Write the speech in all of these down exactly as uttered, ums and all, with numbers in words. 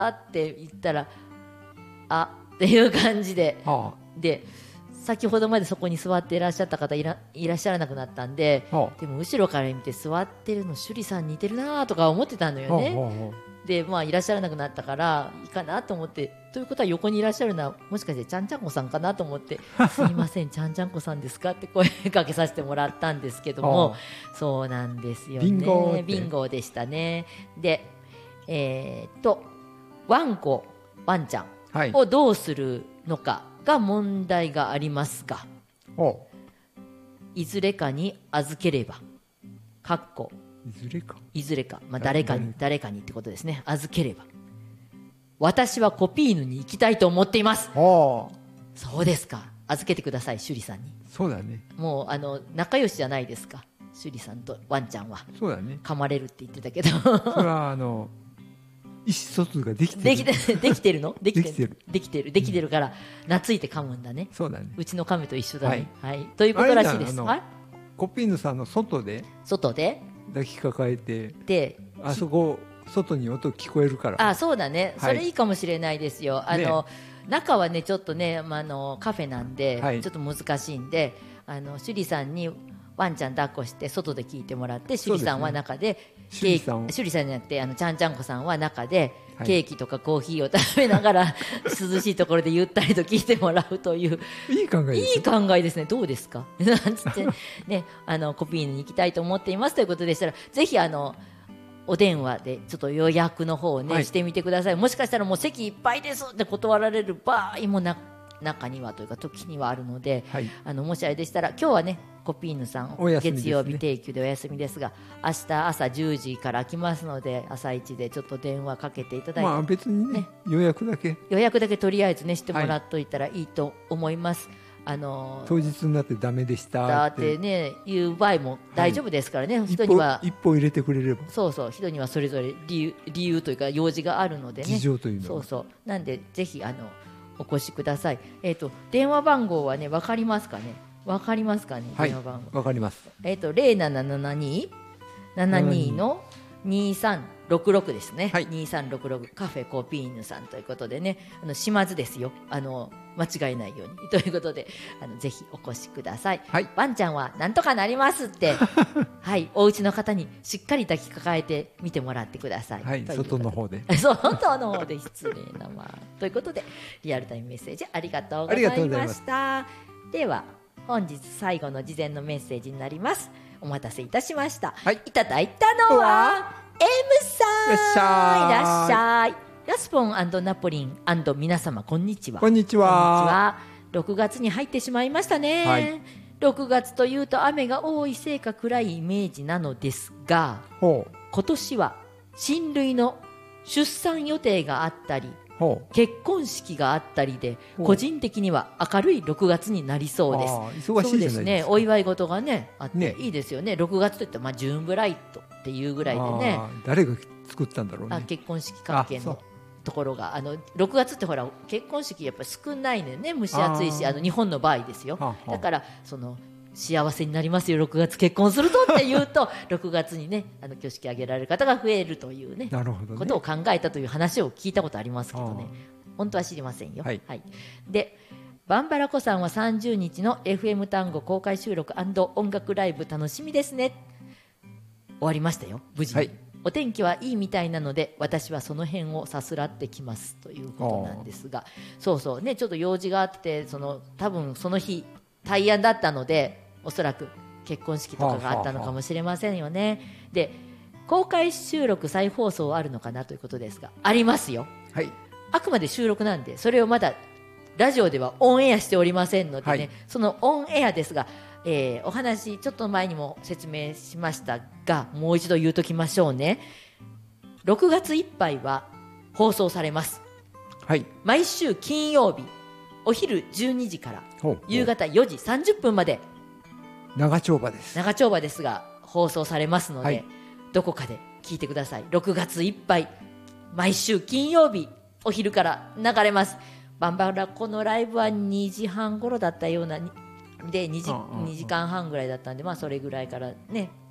あって言ったらあっていう感じで、 はあ、で先ほどまでそこに座っていらっしゃった方い ら, いらっしゃらなくなったんで、はあ、でも後ろから見て座ってるの趣里さんに似てるなとか思ってたのよね、はあはあ、でまあいらっしゃらなくなったからいいかなと思って、ということは横にいらっしゃるのはもしかしてちゃんちゃんこさんかなと思ってすいませんちゃんちゃんこさんですかって声かけさせてもらったんですけども、はあ、そうなんですよね、ビンゴビンゴでしたね。でえー、っとワンコワンちゃんをどうするのかが問題がありますが、はい、いずれかに預ければかっこいずれかいずれか、まあ、誰かに誰かにってことですね。預ければ私はコピーヌに行きたいと思っています。そうですか、預けてください趣里さんに。 そうだね、 もうあの仲良しじゃないですか趣里さんとワンちゃんは。 そうだね、 噛まれるって言ってたけどそれはあの意思疎通ができてるできてできてるのできてるできてるできてるできてるから懐いて噛むんだね。 そうだね、 うちの亀と一緒だね、はいはい、ということらしいです。はい、 コピーヌさんの外で外で抱きかかえてであそこ外に音聞こえるから。 あ、そうだね、はい、それいいかもしれないですよ。あの、ね、中はねちょっとね、まあ、あのカフェなんで、はい、ちょっと難しいんで、あの趣里さんにワンちゃん抱っこして外で聞いてもらって、趣里さんは中で趣里さん趣里さんじゃなくてあのちゃんちゃんこさんは中でケーキとかコーヒーを食べながら、はい、涼しいところでゆったりと聞いてもらうといういい考えです。 いい考えですね。どうですかなんつって、ね、あのコピーに行きたいと思っていますということでしたら、ぜひあのお電話でちょっと予約の方をね、はい、してみてください。もしかしたらもう席いっぱいですって断られる場合もな中にはというか時にはあるので、はい、あのもしあれでしたら今日はねコピーヌさん、ね、月曜日定休でお休みですが、明日朝じゅうじから来ますので朝一でちょっと電話かけていただいて、 まあ、別に ね, ね予約だけ予約だけとりあえずねしてもらっといたらいいと思います、はい、あの当日になってダメでしたってだってね言う場合も大丈夫ですからね、はい、人には一歩入れてくれれば、 そうそう、人にはそれぞれ理由、理由というか用事があるのでね、 事情というのそうそうなんでぜひあのお越しください。えーと電話番号はね分かりますかね分かりますかね、 はい、 電話番号分かります。 えーとゼロななななに ななに のにさんろくろくですね、はい、にさんろくろくカフェコピーヌさんということでね、あの島津ですよ、あの間違えないようにということで、あのぜひお越しください、はい、ワンちゃんはなんとかなりますってはい、お家の方にしっかり抱きかかえて見てもらってください、 はい、外の方で外の方で失礼なまあということでリアルタイムメッセージありがとうございました。では本日最後の事前のメッセージになります。お待たせいたしました、はい、いただいたのは エム さん、いらっしゃい。ラスポン&ナポリン&皆様こんにちは。 こんにちは。 ろくがつに入ってしまいましたね、はい、ろくがつというと雨が多いせいか暗いイメージなのですが、今年は親類の出産予定があったり結婚式があったりで個人的には明るいろくがつになりそうです。 忙しいじゃないですか。そうですね、 お祝い事がねあっていいですよね。ろくがつといってまあジューンブライトっていうぐらいでね、 誰が作ったんだろうね。 あ結婚式関係のところがあのろくがつってほら結婚式やっぱり少ないのよね。蒸し暑いし、あの日本の場合ですよ。だからその幸せになりますよろくがつ結婚するとっていうとろくがつにねあの挙式挙げられる方が増えるというね、 なるほどね、 ことを考えたという話を聞いたことありますけどね、本当は知りませんよ、はいはい、でバンバラコさんはさんじゅうにちの エフエム 単語公開収録&音楽ライブ楽しみですね。終わりましたよ無事に、はい、お天気はいいみたいなので私はその辺をさすらってきますということなんですが、そうそうね、ちょっと用事があってその多分その日大安だったのでおそらく結婚式とかがあったのかもしれませんよね、はあはあ、で公開収録再放送あるのかなということですがありますよ、はい、あくまで収録なんでそれをまだラジオではオンエアしておりませんのでね、はい、そのオンエアですが、えー、お話ちょっと前にも説明しましたがもう一度言うときましょうね。ろくがついっぱいは放送されます、はい、毎週金曜日お昼じゅうにじから夕方よじさんじゅっぷんまで長丁場です長丁場ですが放送されますので、はい、どこかで聞いてください。ろくがついっぱい毎週金曜日お昼から流れます。バンバラコのライブはにじはん頃だったようなで 2, 時にじかんはんぐらいだったんで、まあ、それぐらいからね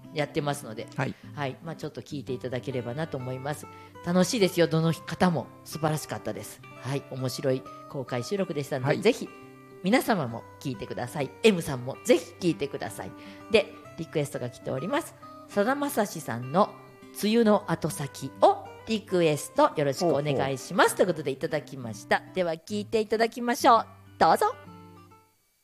やってますので、 はいはいまあ、ちょっと聞いていただければなと思います。楽しいですよ、どの方も素晴らしかったです。はい面白い公開収録でしたので、はい、ぜひ皆様も聞いてください。 M さんもぜひ聞いてください。でリクエストが来ております。さだまさしさんの梅雨の後先をリクエストよろしくお願いしますということでいただきました。では聞いていただきましょう。どうぞ。